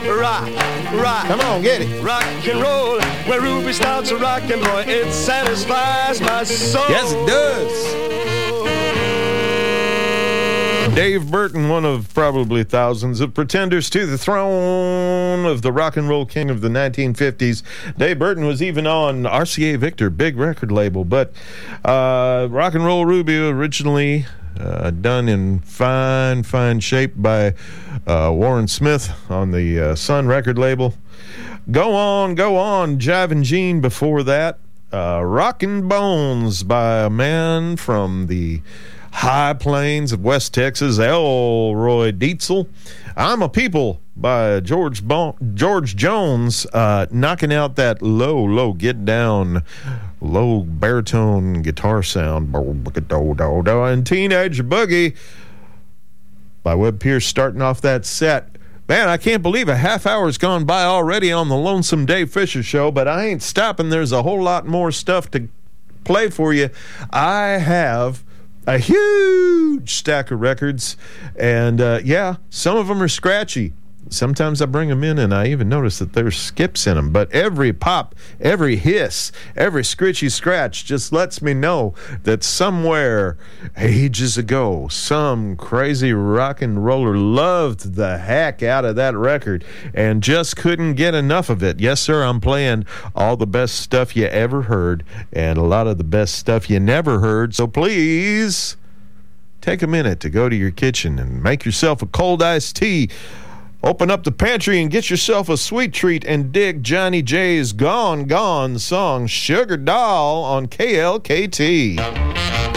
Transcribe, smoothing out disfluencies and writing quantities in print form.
rock, rock. Come on, get it. Rock and roll. When Ruby starts rocking, boy, it satisfies my soul. Yes, it does. Dave Burton, one of probably thousands of pretenders to the throne of the rock and roll king of the 1950s. Dave Burton was even on RCA Victor, big record label. But Rock and Roll Ruby originally done in fine shape by Warren Smith on the Sun record label. Go On, Jivin' Gene before that. Rockin' Bones by a man from the high plains of West Texas, Elroy Dietzel. I'm a People by George Jones, knocking out that low, get down, low baritone guitar sound. And Teenage Boogie by Webb Pierce starting off that set. Man, I can't believe a half hour's gone by already on the Lonesome Dave Fisher Show, but I ain't stopping. There's a whole lot more stuff to play for you. I have a huge stack of records, and some of them are scratchy. Sometimes I bring them in and I even notice that there's skips in them, but every pop, every hiss, every scritchy scratch just lets me know that somewhere ages ago some crazy rock and roller loved the heck out of that record and just couldn't get enough of it. Yes, sir, I'm playing all the best stuff you ever heard and a lot of the best stuff you never heard, so please take a minute to go to your kitchen and make yourself a cold iced tea. Open up the pantry and get yourself a sweet treat and dig Johnny J's Gone Gone song Sugar Doll on KLKT.